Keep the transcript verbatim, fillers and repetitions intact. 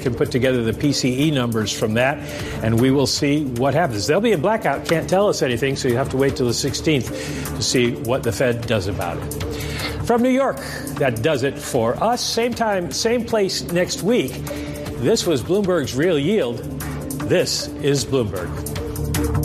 can put together the P C E numbers from that, and we will see what happens. They'll be in blackout, can't tell us anything, so you have to wait till the sixteenth to see what the Fed does about it. From New York, that does it for us. Same time, same place next week. This was Bloomberg's Real Yield. This is Bloomberg.